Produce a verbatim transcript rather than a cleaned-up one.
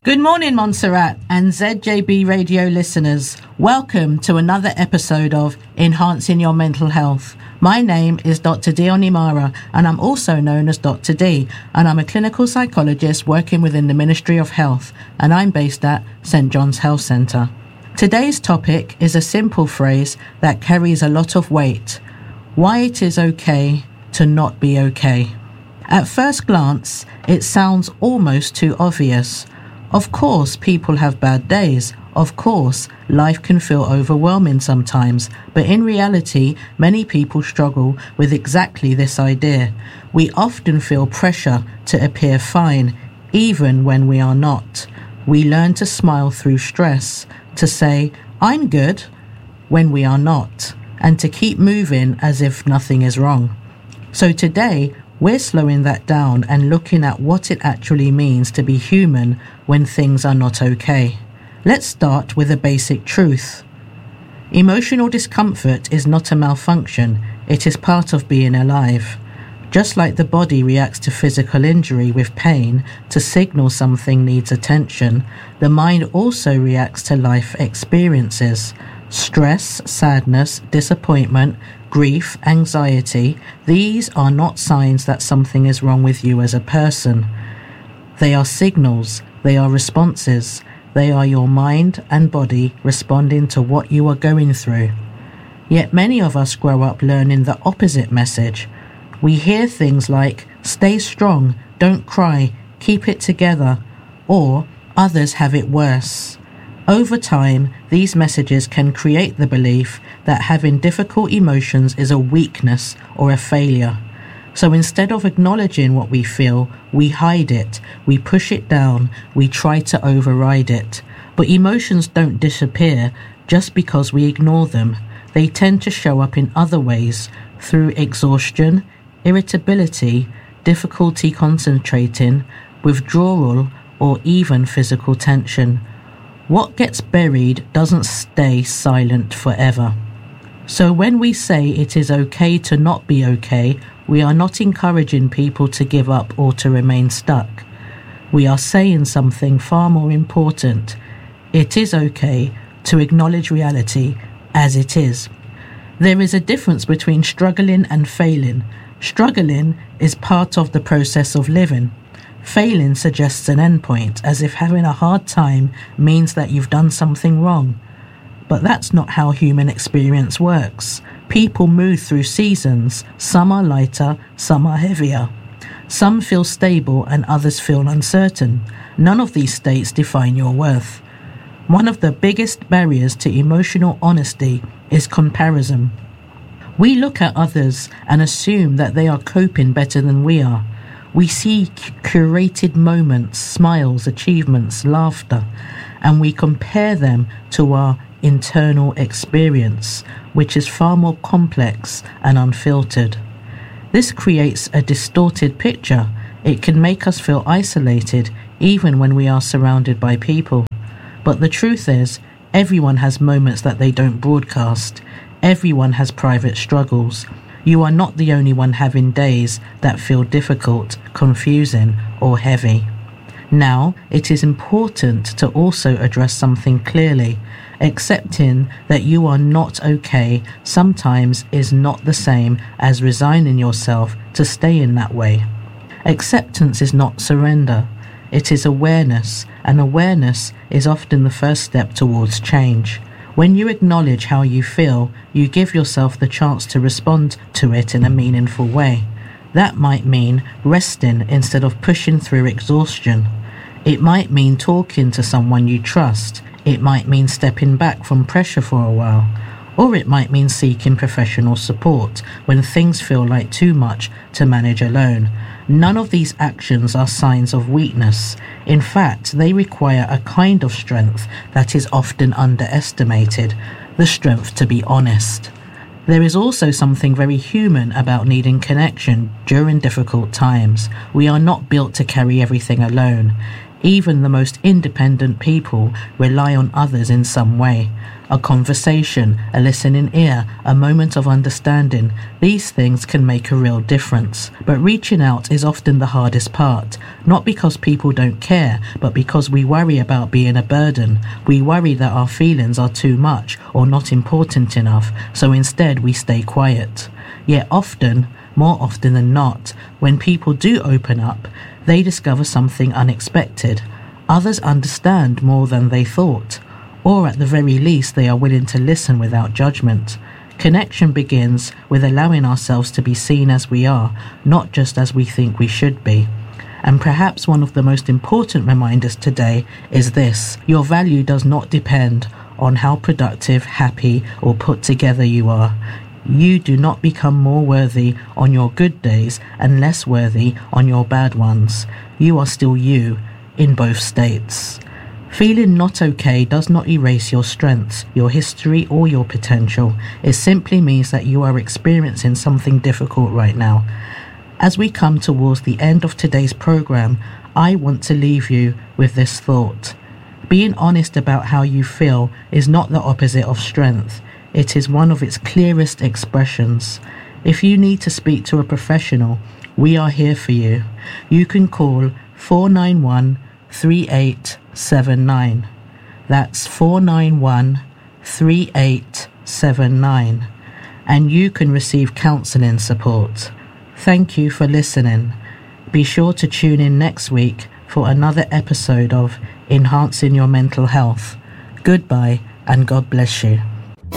Good morning, Montserrat and Z J B radio listeners. Welcome to another episode of Enhancing Your Mental Health. My name is Doctor Dion Imara, and I'm also known as Doctor D, and I'm a clinical psychologist working within the Ministry of Health, and I'm based at Saint John's Health Centre. Today's topic is a simple phrase that carries a lot of weight: why it is okay to not be okay. At first glance, it sounds almost too obvious. Of course, people have bad days. Of course, life can feel overwhelming sometimes. But in reality, many people struggle with exactly this idea. We often feel pressure to appear fine, even when we are not. We learn to smile through stress, to say, "I'm good," when we are not, and to keep moving as if nothing is wrong. So today, we're slowing that down and looking at what it actually means to be human when things are not okay. Let's start with a basic truth. Emotional discomfort is not a malfunction, it is part of being alive. Just like the body reacts to physical injury with pain to signal something needs attention, the mind also reacts to life experiences. Stress, sadness, disappointment, grief, anxiety, these are not signs that something is wrong with you as a person. They are signals, they are responses, they are your mind and body responding to what you are going through. Yet many of us grow up learning the opposite message. We hear things like, "Stay strong, don't cry, keep it together," or "Others have it worse." Over time, these messages can create the belief that having difficult emotions is a weakness or a failure. So instead of acknowledging what we feel, we hide it, we push it down, we try to override it. But emotions don't disappear just because we ignore them. They tend to show up in other ways, through exhaustion, irritability, difficulty concentrating, withdrawal, or even physical tension. What gets buried doesn't stay silent forever. So when we say it is okay to not be okay, we are not encouraging people to give up or to remain stuck. We are saying something far more important. It is okay to acknowledge reality as it is. There is a difference between struggling and failing. Struggling is part of the process of living. Failing suggests an endpoint, as if having a hard time means that you've done something wrong. But that's not how human experience works. People move through seasons. Some are lighter, some are heavier. Some feel stable and others feel uncertain. None of these states define your worth. One of the biggest barriers to emotional honesty is comparison. We look at others and assume that they are coping better than we are. We see curated moments, smiles, achievements, laughter, and we compare them to our internal experience, which is far more complex and unfiltered. This creates a distorted picture. It can make us feel isolated even when we are surrounded by people. But the truth is, everyone has moments that they don't broadcast. Everyone has private struggles. You are not the only one having days that feel difficult, confusing, or heavy. Now, it is important to also address something clearly. Accepting that you are not okay sometimes is not the same as resigning yourself to stay in that way. Acceptance is not surrender. It is awareness, and awareness is often the first step towards change. When you acknowledge how you feel, you give yourself the chance to respond to it in a meaningful way. That might mean resting instead of pushing through exhaustion. It might mean talking to someone you trust. It might mean stepping back from pressure for a while. Or it might mean seeking professional support when things feel like too much to manage alone. None of these actions are signs of weakness. In fact, they require a kind of strength that is often underestimated, the strength to be honest. There is also something very human about needing connection during difficult times. We are not built to carry everything alone. Even the most independent people rely on others in some way. A conversation, a listening ear, a moment of understanding, these things can make a real difference. But reaching out is often the hardest part, not because people don't care, but because we worry about being a burden. We worry that our feelings are too much or not important enough, so instead we stay quiet. Yet often, more often than not, when people do open up, they discover something unexpected. Others understand more than they thought. Or at the very least, they are willing to listen without judgment. Connection begins with allowing ourselves to be seen as we are, not just as we think we should be. And perhaps one of the most important reminders today is this: your value does not depend on how productive, happy, or put together you are. You do not become more worthy on your good days and less worthy on your bad ones. You are still you in both states. Feeling not okay does not erase your strengths, your history, or your potential. It simply means that you are experiencing something difficult right now. As we come towards the end of today's program, I want to leave you with this thought. Being honest about how you feel is not the opposite of strength. It is one of its clearest expressions. If you need to speak to a professional, we are here for you. You can call four nine one, three eight seven nine. That's four nine one, three eight seven nine. And you can receive counselling support. Thank you for listening. Be sure to tune in next week for another episode of Enhancing Your Mental Health. Goodbye and God bless you.